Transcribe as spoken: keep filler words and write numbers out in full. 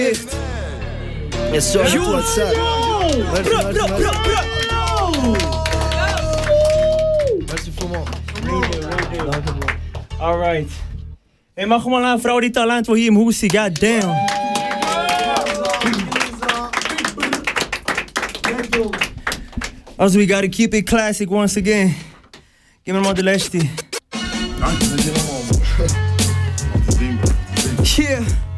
Yes, sir. Yo, What's up? Merci, bro, merci, bro, merci. bro, bro. Merci voor me. Dank je, bro. Alright. Hey, mag gewoon aan vrouw die talent voor hier in Hoesie, god damn. As we gotta keep it classic once again. Give me more Leshti. Dank je, dat is helemaal, man. Wat een ding, bro. Yeah.